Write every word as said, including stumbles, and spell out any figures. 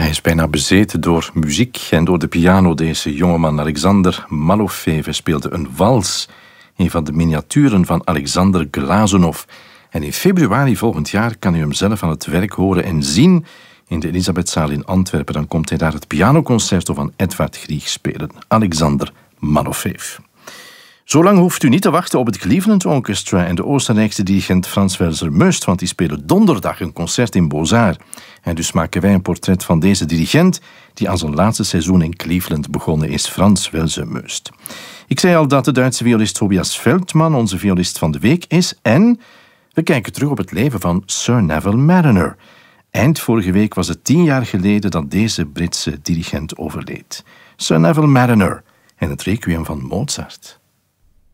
Hij is bijna bezeten door muziek en door de piano. Deze jongeman Alexander Malofeev speelde een wals, een van de miniaturen van Alexander Glazunov. En in februari volgend jaar kan u hem zelf aan het werk horen en zien in de Elisabethzaal in Antwerpen. Dan komt hij daar het pianoconcerto van Edvard Grieg spelen. Alexander Malofeev. Zolang hoeft u niet te wachten op het Cleveland Orchestra en de Oostenrijkse dirigent Franz Welser Möst, want die spelen donderdag een concert in Beaux-Arts. En dus maken wij een portret van deze dirigent, die aan zijn laatste seizoen in Cleveland begonnen is, Franz Welser Möst. Ik zei al dat de Duitse violist Tobias Feldman onze violist van de week is en we kijken terug op het leven van Sir Neville Marriner. Eind vorige week was het tien jaar geleden dat deze Britse dirigent overleed. Sir Neville Marriner en het requiem van Mozart.